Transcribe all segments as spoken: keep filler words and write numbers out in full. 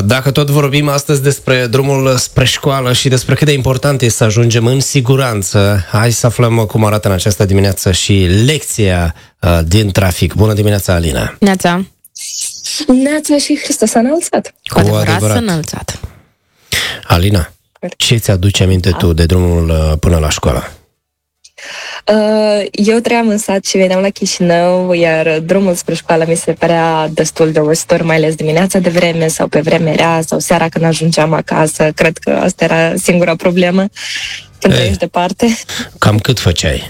Dacă tot vorbim astăzi despre drumul spre școală și despre cât de important este să ajungem în siguranță, hai să aflăm cum arată în această dimineață și lecția uh, din trafic. Bună dimineața, Alina! Neața! Neața și Hristos s-a înălțat. Cu adevărat s-a înălțat. Alina, ce ți-aduce aminte tu de drumul uh, până la școală? Eu trăiam în sat și veneam la Chișinău, iar drumul spre școală mi se părea destul de urăstor, mai ales dimineața de vreme sau pe vreme rea sau seara când ajungeam acasă. Cred că asta era singura problemă când Ei, ești departe. Cam cât făceai?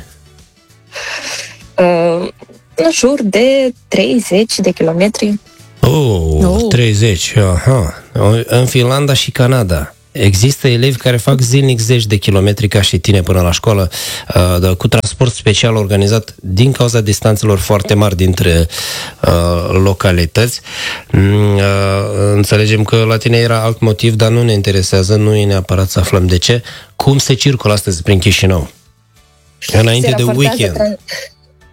Uh, în jur de treizeci de kilometri. Oh, oh. treizeci, aha. În Finlanda și Canada există elevi care fac zilnic zeci de kilometri ca și tine până la școală, uh, cu transport special organizat din cauza distanțelor foarte mari dintre uh, localități. Uh, înțelegem că la tine era alt motiv, dar nu ne interesează, nu e neapărat să aflăm de ce. Cum se circulă astăzi prin Chișinău? Înainte de weekend. Tra-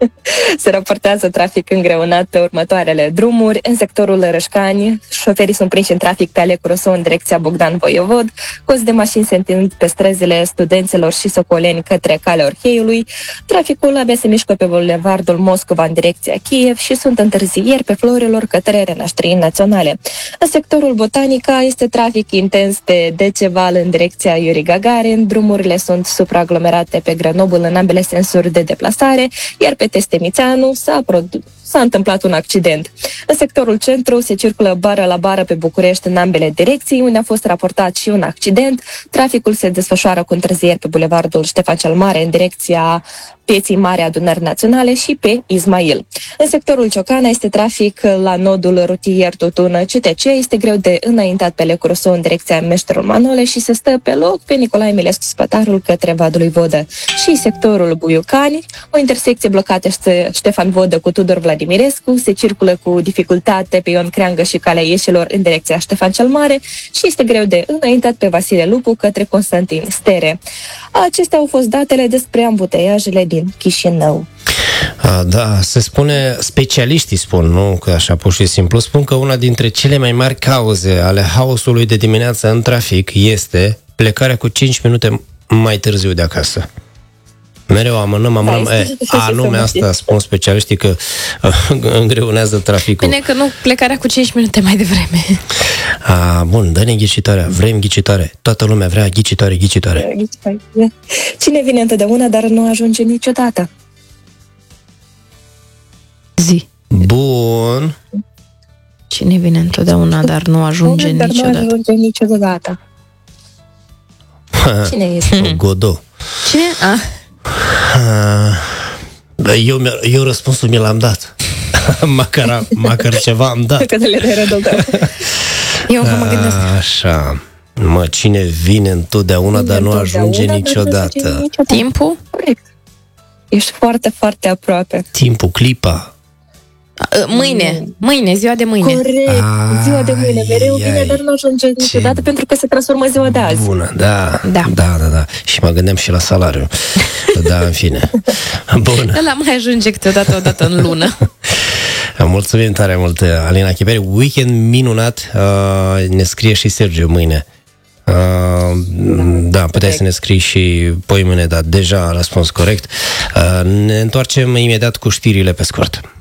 Se raportează trafic îngreunat pe următoarele drumuri. În sectorul Rășcani, șoferii sunt prinși în trafic pe Ale Curosou în direcția Bogdan Voievod. Cozi de mașini se întind pe străzile Studenților și Socoleni către Calea Orheiului. Traficul abia se mișcă pe bulevardul Moscova în direcția Kiev și sunt întârzieri pe Florilor către Renașterii Naționale. În sectorul Botanica este trafic intens pe Deceval în direcția Iuri Gagarin. Drumurile sunt supraaglomerate pe Grenoble în ambele sensuri de deplasare, iar pe Testemițeanu s-a, produ- s-a întâmplat un accident. În sectorul centru se circulă bară la bară pe București în ambele direcții, unde a fost raportat și un accident. Traficul se desfășoară cu întârzieri pe bulevardul Ștefan cel Mare în direcția Pieții Mari Adunări Naționale și pe Ismail. În sectorul Ciocana este trafic la nodul rutier Tutună C T C, este greu de înaintat pe Ale Curosou în direcția Meșterul Manole și se stă pe loc pe Nicolae Milescu Spătarul către Vadului Vodă. Și sectorul Buiucani, o intersecție blocată este Ștefan Vodă cu Tudor Vladimirescu, se circulă cu dificultate pe Ion Creangă și Calea Ieșilor în direcția Ștefan cel Mare și este greu de înaintat pe Vasile Lupu către Constantin Stere. Acestea au fost datele despre ambuteiajele din Chișinău. A, da, se spune, specialiștii spun, nu că așa pur și simplu, spun că una dintre cele mai mari cauze ale haosului de dimineață în trafic este plecarea cu cinci minute mai târziu de acasă. Mereu amânăm, amânăm. Da, e, anume asta spun specialiștii că uh, îngreunează traficul. Bine că nu plecarea cu cinci minute mai devreme. A, bun, dă-ne ghicitoarea. Vrem ghicitoare. Toată lumea vrea ghicitoare, ghicitoare. Cine vine întotdeauna, dar nu ajunge niciodată? Zi. Bun. Cine vine întotdeauna, dar nu ajunge Bun, dar niciodată? nu ajunge niciodată. Cine este? Godot. Cine? Ah. Eu, eu răspunsul mi l-am dat. măcar, măcar ceva am dat. Că le dai rădul tău. Eu mă gândesc. Așa. Mă, cine vine întotdeauna, dar nu ajunge niciodată? Timpul? Corect. Ești foarte, foarte aproape. Timpul, clipa. Mâine, mâine, ziua de mâine. Corect, ai, ziua de mâine. Mereu vine, ai, dar nu ajunge niciodată pentru că se transformă ziua de azi. Bună, da, da, da, da, da. Și mă gândeam și la salariu. Da, în fine. Bun. Ăla mai ajunge câteodată, odată în lună. Mulțumim tare mult, Alina Chiperi. Weekend minunat. Uh, ne scrie și Sergiu mâine. Uh, da, puteai corect. Să ne scrii și poi mâine, dar deja a răspuns corect. Uh, ne întoarcem imediat cu știrile pe scurt.